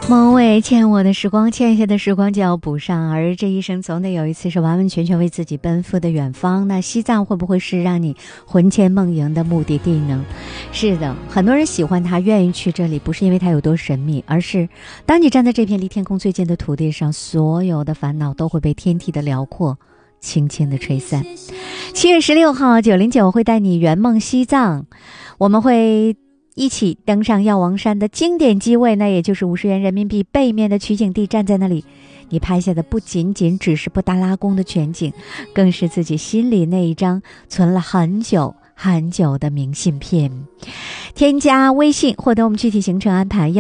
某位欠我的时光，欠下的时光就要补上，而这一生总得有一次是完完全全为自己奔赴的远方。那西藏会不会是让你魂牵梦萦的目的地呢？是的，很多人喜欢它，愿意去这里，不是因为它有多神秘，而是当你站在这片离天空最近的土地上，所有的烦恼都会被天地的辽阔轻轻地吹散。7月16号909会带你圆梦西藏，我们会一起登上药王山的经典机位，那也就是50元人民币背面的取景地。站在那里，你拍下的不仅仅只是布达拉宫的全景，更是自己心里那一张存了很久很久的明信片。添加微信获得我们具体行程安排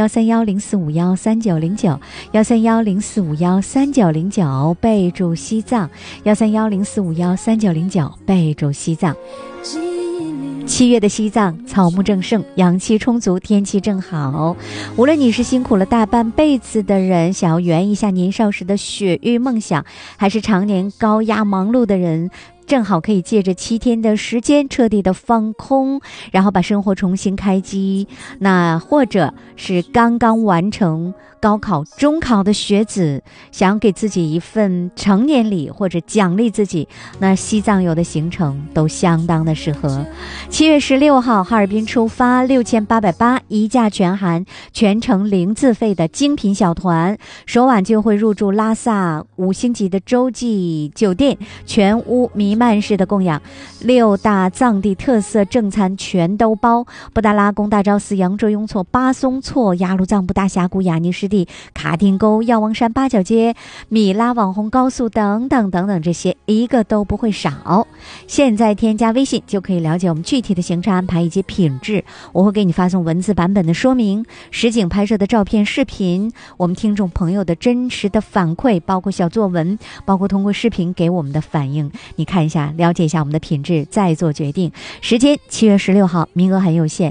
13104513909，13104513909，备注西藏，13104513909，备注西藏。7月的西藏草木正盛，阳气充足，天气正好。无论你是辛苦了大半辈子的人，想要圆一下年少时的雪域梦想，还是常年高压忙碌的人，正好可以借着7天的时间彻底的放空，然后把生活重新开机。那或者是刚刚完成高考中考的学子，想给自己一份成年礼或者奖励自己，那西藏游的行程都相当的适合。7月16号哈尔滨出发，6880一价全含，全程零自费的精品小团，首晚就会入住拉萨5星级的洲际酒店，全屋弥漫式的供养，6大藏地特色正餐全都包，布达拉宫、大昭寺、羊卓雍措、巴松措、雅鲁藏布大峡谷、雅尼湿地、卡丁沟、药王山八角街、米拉网红高速等等等等，这些一个都不会少。现在添加微信就可以了解我们具体的行程安排以及品质，我会给你发送文字版本的说明，实景拍摄的照片视频，我们听众朋友的真实的反馈，包括小作文，包括通过视频给我们的反应，你看一下，了解一下我们的品质，再做决定。时间7月16号，名额很有限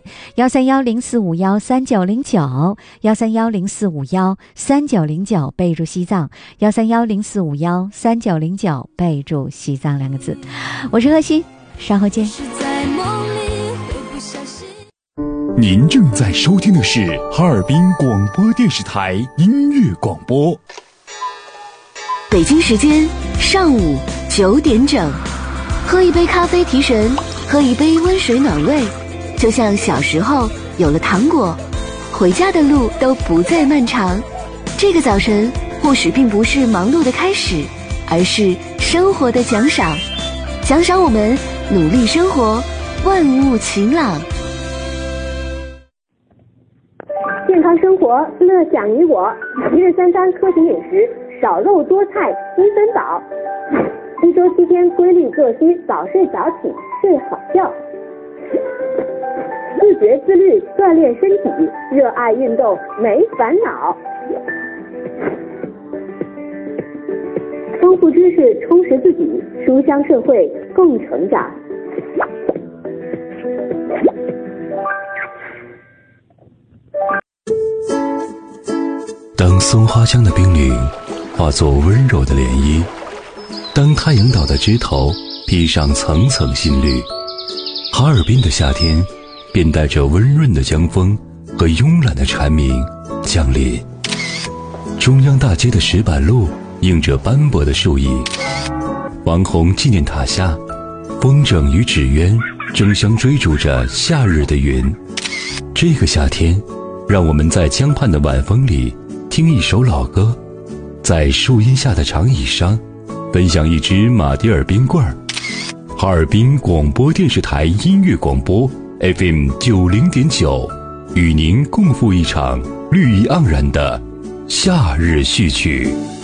，13104513909 13104513909，备注西藏，13104513909，备注西藏2个字。我是贺鑫，稍后见。 您正在收听的是哈尔滨广播电视台音乐广播。 北京时间上午9点整，喝一杯咖啡提神，喝一杯温水暖胃，就像小时候有了糖果，回家的路都不再漫长。这个早晨或许并不是忙碌的开始，而是生活的奖赏，奖赏我们努力生活，万物晴朗。 健康生活，乐享你我。一日3餐科学饮食，少肉多菜7分饱。一周7天规律作息，早睡早起，睡好觉。自觉自律，锻炼身体，热爱运动，没烦恼。丰富知识，充实自己，书香社会，共成长。 当松花江的冰凌化作温柔的涟漪，当太阳岛的枝头披上层层新绿，哈尔滨的夏天便带着温润的江风和慵懒的蝉鸣降临。中央大街的石板路映着斑驳的树影，王洪纪念塔下，风筝与纸鸢争相追逐着夏日的云。这个夏天，让我们在江畔的晚风里听一首老歌，在树荫下的长椅上分享一支马迭尔冰棍儿。哈尔滨广播电视台音乐广播 FM 90.9，与您共赴一场绿意盎然的夏日序曲。